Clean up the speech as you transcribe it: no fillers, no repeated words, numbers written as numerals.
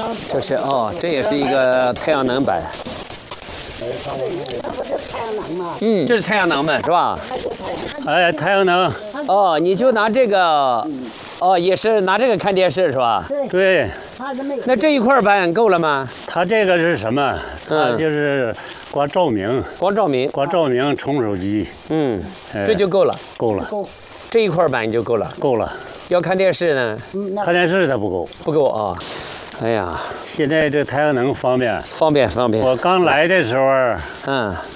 这是哦，这也是一个太阳能板。嗯，这是太阳能板是吧？ 哎，太阳能。 哦，你就拿这个，哦，也是拿这个看电视是吧？ 对。 那这一块板够了吗？ 它这个是什么？它就是光照明。 光照明。 光照明，充手机。 嗯，这就够了。 够了。 这一块板就够了。 够了。 要看电视呢？ 看电视它不够。 不够啊。哎呀， 现在这太阳能方便。 方便。 我刚来的时候，